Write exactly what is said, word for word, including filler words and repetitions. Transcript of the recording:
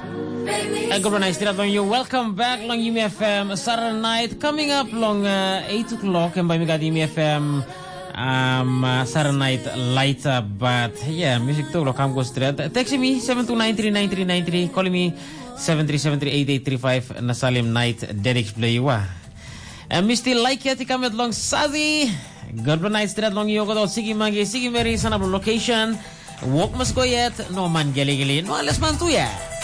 And good night, still long you. Welcome back, long U M F M Saturday night. Coming up long uh, eight o'clock, and by me got U M F M um uh, Saturday night lighter. But yeah, music to look. I'm go straight. Text me seven two nine three nine three nine three. Call me seven three seven three eight eight three five. Nasalim night Derek play you. And Misty like ya tika met long Sazi. Good night, straight long you. Go sige mangi sige meri sana location. Walk mas go yet. No man geli geli. No alas man tu ya.